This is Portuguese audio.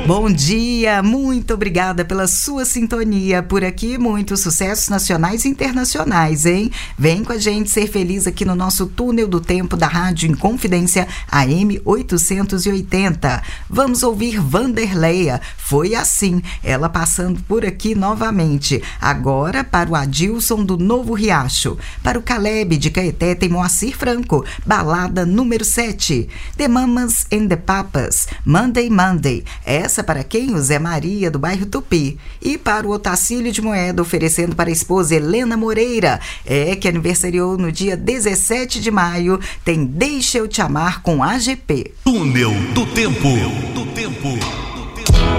Bom dia, muito obrigada pela sua sintonia por aqui, muitos sucessos nacionais e internacionais, hein? Vem com a gente ser feliz aqui no nosso túnel do tempo da Rádio Inconfidência AM 880. Vamos ouvir Vanderleia, Foi Assim, ela passando por aqui novamente. Agora para o Adilson do Novo Riacho, para o Caleb de Caeté tem Moacir Franco, balada número 7, The Mamas and the Papas, Monday Monday, essa para quem? O Zé Maria do bairro Tupi. E para o Otacílio de Moeda, oferecendo para a esposa Helena Moreira, que aniversariou no dia 17 de maio, tem Deixa Eu Te Amar com AGP. Túnel do Tempo.